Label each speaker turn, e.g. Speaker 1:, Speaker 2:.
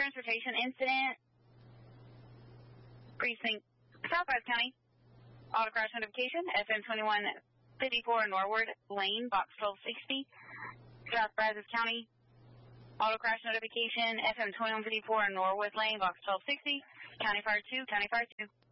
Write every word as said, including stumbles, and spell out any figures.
Speaker 1: Transportation incident. Precinct Southwest County. Auto crash notification. F M twenty-one fifty-four Norwood Lane, box twelve sixty. South Brazos County. Auto crash notification. F M twenty-one fifty-four Norwood Lane, box twelve sixty. County Fire two, County Fire two.